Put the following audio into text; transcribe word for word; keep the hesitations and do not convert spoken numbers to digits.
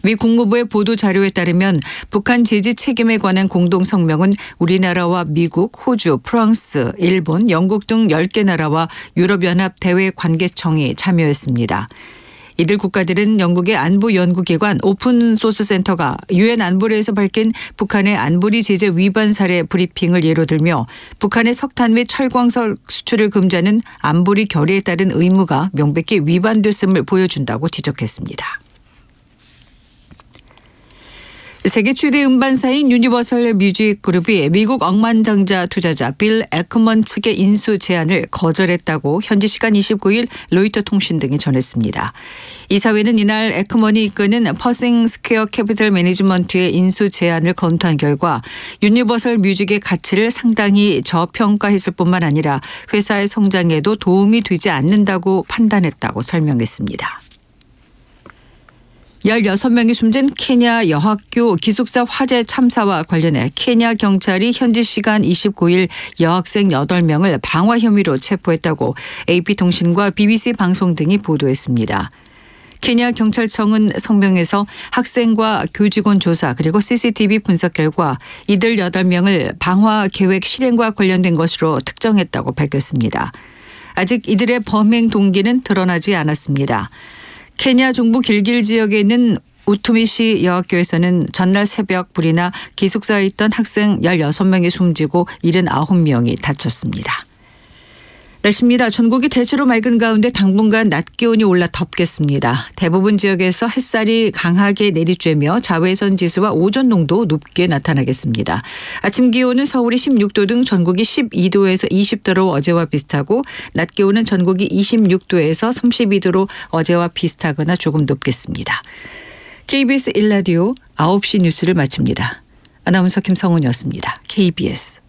미 국무부의 보도 자료에 따르면 북한 제지 책임에 관한 공동 성명은 우리나라와 미국, 호주, 프랑스, 일본, 영국 등 열 개 나라와 유럽연합 대외관계청이 참여했습니다. 이들 국가들은 영국의 안보연구기관 오픈소스 센터가 유엔 안보리에서 밝힌 북한의 안보리 제재 위반 사례 브리핑을 예로 들며 북한의 석탄 및 철광석 수출을 금지하는 안보리 결의에 따른 의무가 명백히 위반됐음을 보여준다고 지적했습니다. 세계 최대 음반사인 유니버설 뮤직 그룹이 미국 억만장자 투자자 빌 에크먼 측의 인수 제안을 거절했다고 현지 시간 이십구 일 로이터 통신 등이 전했습니다. 이사회는 이날 에크먼이 이끄는 퍼싱 스퀘어 캐피털 매니지먼트의 인수 제안을 검토한 결과 유니버설 뮤직의 가치를 상당히 저평가했을 뿐만 아니라 회사의 성장에도 도움이 되지 않는다고 판단했다고 설명했습니다. 열여섯 명이 숨진 케냐 여학교 기숙사 화재 참사와 관련해 케냐 경찰이 현지 시간 이십구 일 여학생 여덟 명을 방화 혐의로 체포했다고 에이피통신과 비비씨 방송 등이 보도했습니다. 케냐 경찰청은 성명에서 학생과 교직원 조사 그리고 씨씨티비 분석 결과 이들 여덟 명을 방화 계획 실행과 관련된 것으로 특정했다고 밝혔습니다. 아직 이들의 범행 동기는 드러나지 않았습니다. 케냐 중부 길길 지역에 있는 우투미시 여학교에서는 전날 새벽 불이나 기숙사에 있던 학생 열여섯 명이 숨지고 칠십구 명이 다쳤습니다. 날씨입니다. 전국이 대체로 맑은 가운데 당분간 낮 기온이 올라 덥겠습니다. 대부분 지역에서 햇살이 강하게 내리쬐며 자외선 지수와 오존 농도 높게 나타나겠습니다. 아침 기온은 서울이 십육 도 등 전국이 십이 도에서 이십 도로 어제와 비슷하고 낮 기온은 전국이 이십육 도에서 삼십이 도로 어제와 비슷하거나 조금 높겠습니다. 케이비에스 일 라디오 아홉 시 뉴스를 마칩니다. 아나운서 김성은이었습니다. 케이비에스